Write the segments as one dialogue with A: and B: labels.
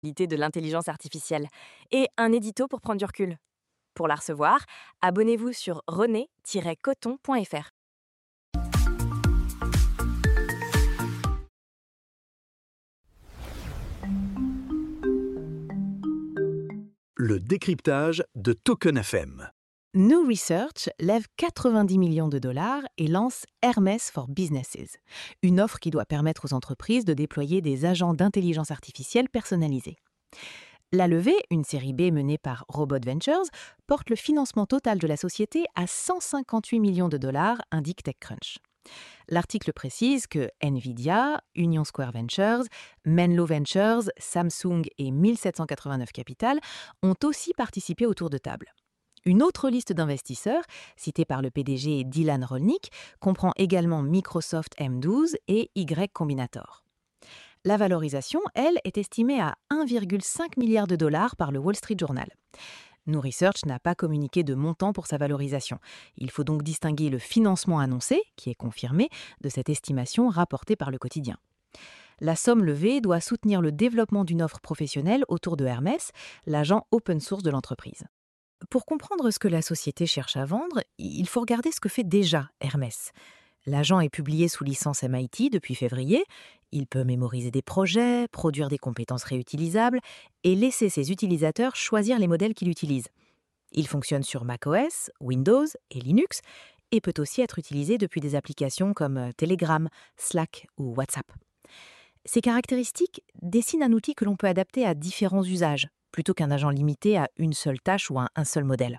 A: de l'intelligence artificielle et un édito pour prendre du recul. Pour la recevoir, abonnez-vous sur rené-coton.fr.
B: Le décryptage de Token FM.
C: New Research lève 90 millions de dollars et lance Hermès for Businesses, une offre qui doit permettre aux entreprises de déployer des agents d'intelligence artificielle personnalisés. La levée, une série B menée par Robot Ventures, porte le financement total de la société à 158 millions de dollars, indique TechCrunch. L'article précise que Nvidia, Union Square Ventures, Menlo Ventures, Samsung et 1789 Capital ont aussi participé au tour de table. Une autre liste d'investisseurs, citée par le PDG Dylan Rolnick, comprend également Microsoft M12 et Y Combinator. La valorisation, elle, est estimée à 1,5 milliard de dollars par le Wall Street Journal. New Research n'a pas communiqué de montant pour sa valorisation. Il faut donc distinguer le financement annoncé, qui est confirmé, de cette estimation rapportée par le quotidien. La somme levée doit soutenir le développement d'une offre professionnelle autour de Hermès, l'agent open source de l'entreprise. Pour comprendre ce que la société cherche à vendre, il faut regarder ce que fait déjà Hermès. L'agent est publié sous licence MIT depuis février. Il peut mémoriser des projets, produire des compétences réutilisables et laisser ses utilisateurs choisir les modèles qu'il utilise. Il fonctionne sur macOS, Windows et Linux et peut aussi être utilisé depuis des applications comme Telegram, Slack ou WhatsApp. Ces caractéristiques dessinent un outil que l'on peut adapter à différents usages, plutôt qu'un agent limité à une seule tâche ou à un seul modèle.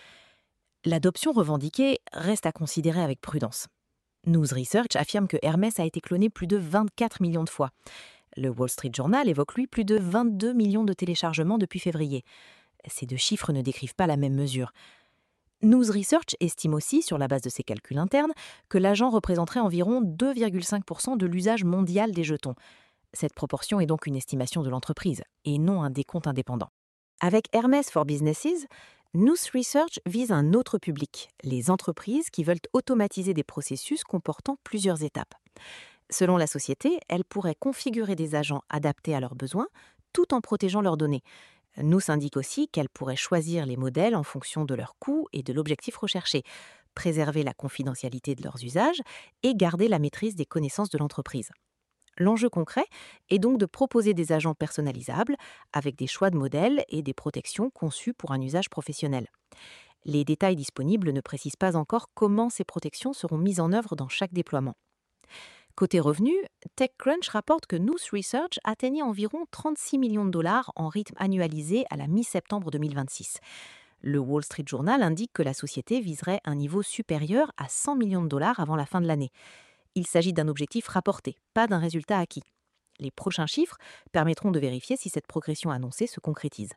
C: L'adoption revendiquée reste à considérer avec prudence. News Research affirme que Hermès a été cloné plus de 24 millions de fois. Le Wall Street Journal évoque lui plus de 22 millions de téléchargements depuis février. Ces deux chiffres ne décrivent pas la même mesure. News Research estime aussi, sur la base de ses calculs internes, que l'agent représenterait environ 2,5% de l'usage mondial des jetons. Cette proportion est donc une estimation de l'entreprise, et non un décompte indépendant. Avec Hermès for Businesses, News Research vise un autre public, les entreprises qui veulent automatiser des processus comportant plusieurs étapes. Selon la société, elles pourraient configurer des agents adaptés à leurs besoins, tout en protégeant leurs données. Nous indique aussi qu'elles pourraient choisir les modèles en fonction de leurs coûts et de l'objectif recherché, préserver la confidentialité de leurs usages et garder la maîtrise des connaissances de l'entreprise. L'enjeu concret est donc de proposer des agents personnalisables avec des choix de modèles et des protections conçues pour un usage professionnel. Les détails disponibles ne précisent pas encore comment ces protections seront mises en œuvre dans chaque déploiement. Côté revenus, TechCrunch rapporte que News Research atteignait environ 36 millions de dollars en rythme annualisé à la mi-septembre 2026. Le Wall Street Journal indique que la société viserait un niveau supérieur à 100 millions de dollars avant la fin de l'année. Il s'agit d'un objectif rapporté, pas d'un résultat acquis. Les prochains chiffres permettront de vérifier si cette progression annoncée se concrétise.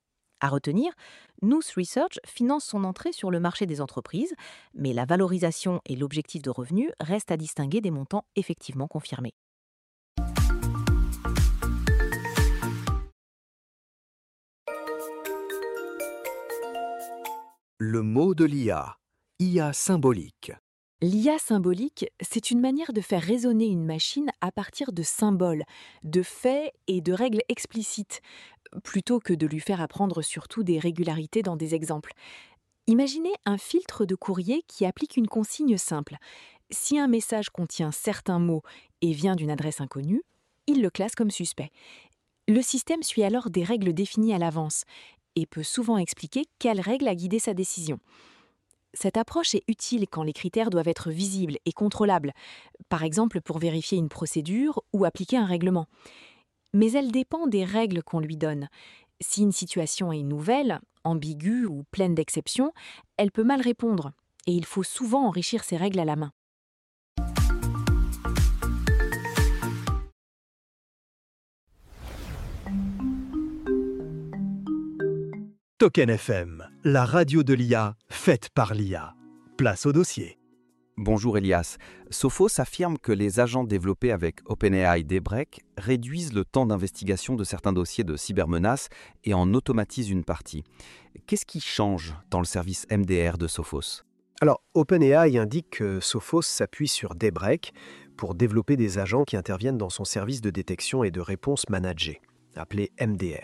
C: À retenir, News Research finance son entrée sur le marché des entreprises, mais la valorisation et l'objectif de revenus restent à distinguer des montants effectivement confirmés.
B: Le mot de l'IA. IA symbolique.
A: L'IA symbolique, c'est une manière de faire raisonner une machine à partir de symboles, de faits et de règles explicites, plutôt que de lui faire apprendre surtout des régularités dans des exemples. Imaginez un filtre de courrier qui applique une consigne simple. Si un message contient certains mots et vient d'une adresse inconnue, il le classe comme suspect. Le système suit alors des règles définies à l'avance et peut souvent expliquer quelle règle a guidé sa décision. Cette approche est utile quand les critères doivent être visibles et contrôlables, par exemple pour vérifier une procédure ou appliquer un règlement. Mais elle dépend des règles qu'on lui donne. Si une situation est nouvelle, ambiguë ou pleine d'exceptions, elle peut mal répondre, et il faut souvent enrichir ces règles à la main.
B: Token FM, la radio de l'IA, faite par l'IA. Place au dossier.
D: Bonjour Elias. Sophos affirme que les agents développés avec OpenAI Daybreak réduisent le temps d'investigation de certains dossiers de cybermenaces et en automatisent une partie. Qu'est-ce qui change dans le service MDR de Sophos ?
E: Alors, OpenAI indique que Sophos s'appuie sur Daybreak pour développer des agents qui interviennent dans son service de détection et de réponse managée. appelé MDR.